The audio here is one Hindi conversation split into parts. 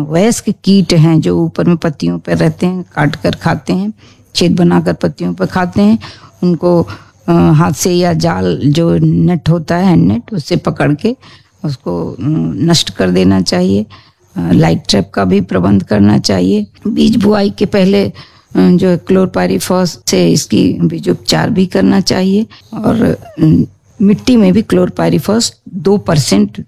वयस्क कीट हैं जो ऊपर में पत्तियों पर रहते हैं, काट कर खाते हैं, छेद बनाकर पत्तियों पर खाते हैं, उनको हाथ से या जाल जो नेट होता है, हैंड नेट, उससे पकड़ के उसको नष्ट कर देना चाहिए। लाइट ट्रैप का भी प्रबंध करना चाहिए। बीज बुआई के पहले जो है क्लोरपाइरीफॉस से इसकी बीजोपचार भी करना चाहिए। और मिट्टी में भी क्लोरपाइरीफॉस 2%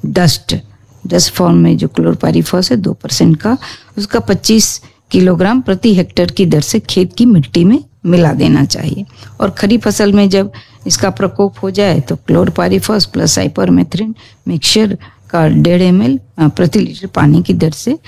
डस्ट फॉर्म में जो क्लोरपाइरीफॉस है 2% का, उसका 25 किलोग्राम प्रति हेक्टेयर की दर से खेत की मिट्टी में मिला देना चाहिए। और खरीफ फसल में जब इसका प्रकोप हो जाए तो क्लोरपाइरीफॉस प्लस साइपरमेथ्रिन मिक्सचर का 1.5 ml प्रति लीटर पानी की दर से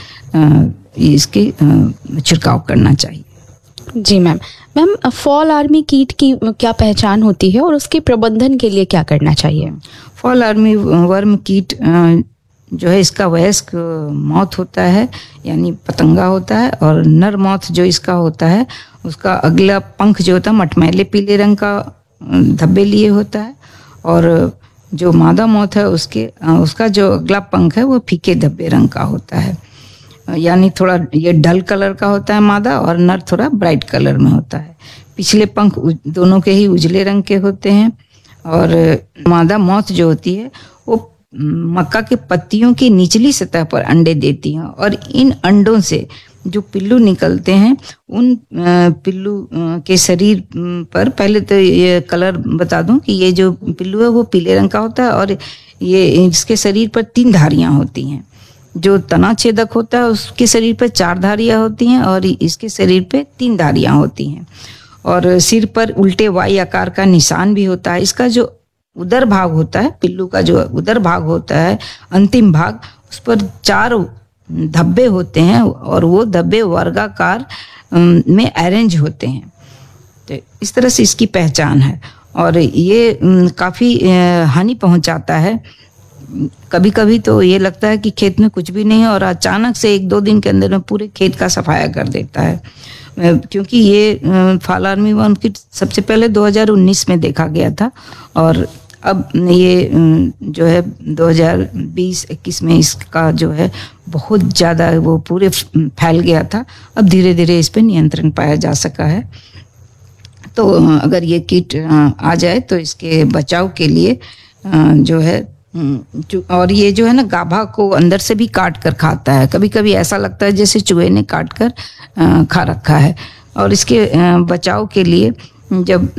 इसके छिड़काव करना चाहिए। जी मैम, फॉल आर्मी कीट की क्या पहचान होती है और उसके प्रबंधन के लिए क्या करना चाहिए? फॉल आर्मी वर्म कीट जो है इसका वयस्क मौत होता है, यानी पतंगा होता है, और नर मौत जो इसका होता है उसका अगला पंख जो होता है मटमैले पीले रंग का धब्बे लिए होता है, और जो मादा मौत है उसका जो अगला पंख है वो फीके धब्बे रंग का होता है, यानी थोड़ा ये डल कलर का होता है मादा, और नर थोड़ा ब्राइट कलर में होता है। पिछले पंख दोनों के ही उजले रंग के होते हैं। और मादा मौत जो होती है वो मक्का के पत्तियों की निचली सतह पर अंडे देती हैं, और इन अंडों से जो पिल्लू निकलते हैं उन पिल्लू के शरीर पर, पहले तो ये कलर बता दूं कि ये जो पिल्लू है वो पीले रंग का होता है, और ये इसके शरीर पर 3 धारियां होती हैं। जो तना छेदक होता है उसके शरीर पर 4 धारियां होती हैं, और इसके शरीर पे 3 धारियां होती हैं, और सिर पर उल्टे वाई आकार का निशान भी होता है। इसका जो उदर भाग होता है, पिल्लू का जो उदर भाग होता है, अंतिम भाग, उस पर 4 धब्बे होते हैं, और वो धब्बे वर्गाकार में अरेंज होते हैं। तो इस तरह से इसकी पहचान है, और ये काफ़ी हानि पहुंचाता है। कभी कभी तो ये लगता है कि खेत में कुछ भी नहीं है, और अचानक से 1-2 दिन के अंदर में पूरे खेत का सफाया कर देता है। क्योंकि ये फॉल आर्मी वर्म कीट सबसे पहले 2019 में देखा गया था, और अब ये जो है 2020-21 में इसका जो है बहुत ज़्यादा वो पूरे फैल गया था। अब धीरे धीरे इस पे नियंत्रण पाया जा सका है। तो अगर ये कीट आ जाए तो इसके बचाव के लिए जो है, और ये जो है ना गाभा को अंदर से भी काट कर खाता है। कभी कभी ऐसा लगता है जैसे चूहे ने काट कर खा रखा है। और इसके बचाव के लिए जब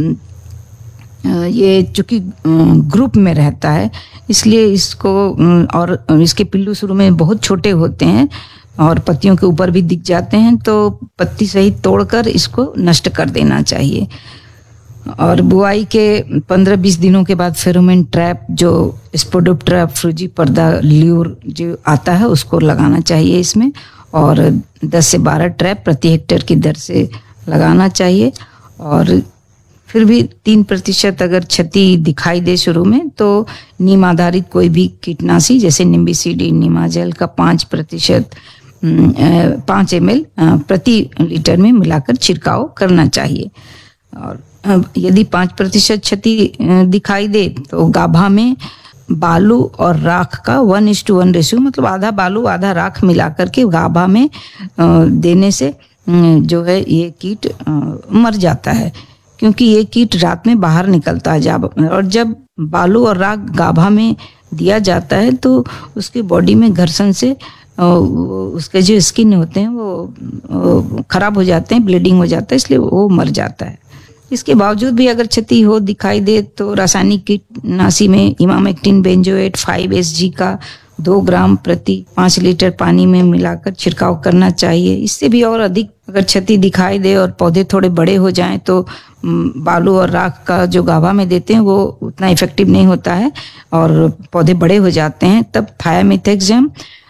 ये चूंकि ग्रुप में रहता है इसलिए इसको, और इसके पिल्लू शुरू में बहुत छोटे होते हैं और पत्तियों के ऊपर भी दिख जाते हैं, तो पत्ती सहित तोड़कर इसको नष्ट कर देना चाहिए। और बुआई के 15-20 दिनों के बाद फेरोमोन ट्रैप, जो स्पोडोप्टेरा फ्रूजीपर्दा ल्यूर जो आता है, उसको लगाना चाहिए इसमें, और 10 से 12 ट्रैप प्रति हेक्टेयर की दर से लगाना चाहिए। और फिर भी 3% अगर क्षति दिखाई दे शुरू में तो नीम आधारित कोई भी कीटनाशी जैसे निम्बिसिडी, नीमाजेल का 5 ml प्रति लीटर में मिलाकर छिड़काव करना चाहिए। और यदि 5% क्षति दिखाई दे तो गाभा में बालू और राख का 1:1 रेशियो, मतलब आधा बालू आधा राख मिलाकर के गाभा में देने से जो है ये कीट मर जाता है। क्योंकि ये कीट रात में बाहर निकलता है, और जब बालू और राख गाभा में दिया जाता है तो उसकी बॉडी में घर्षण से उसके जो स्किन होते हैं वो खराब हो जाते हैं, ब्लीडिंग हो जाता है, इसलिए वो मर जाता है। इसके बावजूद भी अगर क्षति हो दिखाई दे तो रासायनिक कीटनाशी में इमामेक्टिन बेंजोएट 5 SG का 2 ग्राम प्रति 5 लीटर पानी में मिलाकर छिड़काव करना चाहिए। इससे भी और अधिक अगर क्षति दिखाई दे और पौधे थोड़े बड़े हो जाएं तो बालू और राख का जो गाभा में देते हैं वो उतना इफेक्टिव नहीं होता है और पौधे बड़े हो जाते हैं, तब थायामिथेक्सम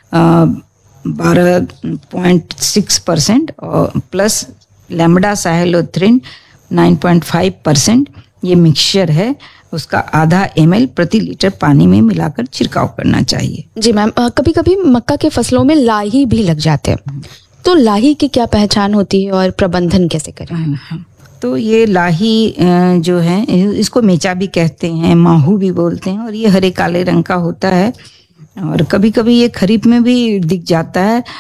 12.6% और प्लस लैम्बडा साहेलोथ्रिन 9.5% ये मिक्सचर है, उसका आधा ml प्रति लीटर पानी में मिलाकर छिड़काव करना चाहिए। जी मैम, कभी कभी मक्का के फसलों में लाही भी लग जाते हैं, तो लाही की क्या पहचान होती है और प्रबंधन कैसे करें? तो ये लाही जो है इसको मेचा भी कहते हैं, माहू भी बोलते हैं, और ये हरे काले रंग का होता है और कभी कभी ये खरीफ में भी दिख जाता है